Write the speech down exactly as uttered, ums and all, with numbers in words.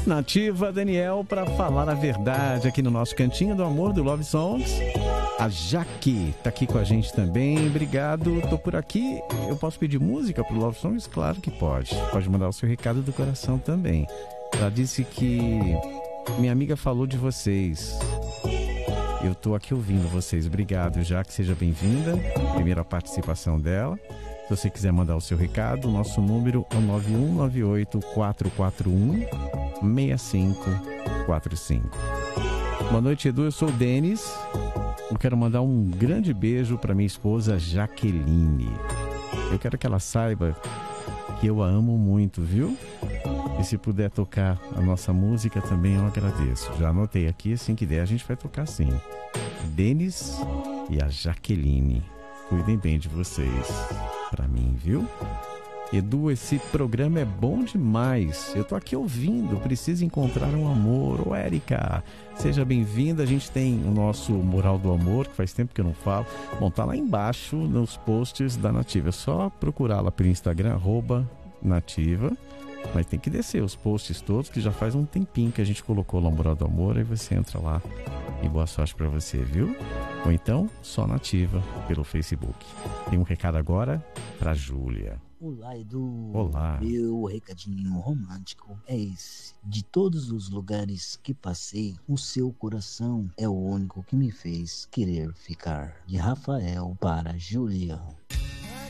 Nativa, Daniel, para falar a verdade aqui no nosso Cantinho do Amor do Love Songs. A Jaque tá aqui com a gente também. Obrigado, tô por aqui. Eu posso pedir música pro Love Songs? Claro que pode. Pode mandar o seu recado do coração também. Ela disse que minha amiga falou de vocês. Eu tô aqui ouvindo vocês. Obrigado, Jaque, seja bem-vinda. Primeira participação dela. Se você quiser mandar o seu recado, nosso número é nove um nove oito, quatro quatro um, seis cinco quatro cinco. Boa noite, Edu. Eu sou o Denis. Eu quero mandar um grande beijo para minha esposa Jaqueline. Eu quero que ela saiba que eu a amo muito, viu? E se puder tocar a nossa música também eu agradeço. Já anotei aqui, assim que der a gente vai tocar sim. Denis e a Jaqueline. Cuidem bem de vocês. Pra mim, viu? Edu, esse programa é bom demais. Eu tô aqui ouvindo, preciso encontrar um amor. Ô, Érica, seja bem-vinda. A gente tem o nosso Mural do Amor, que faz tempo que eu não falo. Bom, tá lá embaixo nos posts da Nativa. É só procurar lá pelo Instagram, arroba Nativa. Mas tem que descer os posts todos, que já faz um tempinho que a gente colocou lá o Mural do Amor. Aí você entra lá e boa sorte pra você, viu? Ou então, só Nativa pelo Facebook. Tem um recado agora pra Júlia. Olá, Edu. Olá. Meu recadinho romântico é esse. De todos os lugares que passei, o seu coração é o único que me fez querer ficar. De Rafael para Júlia.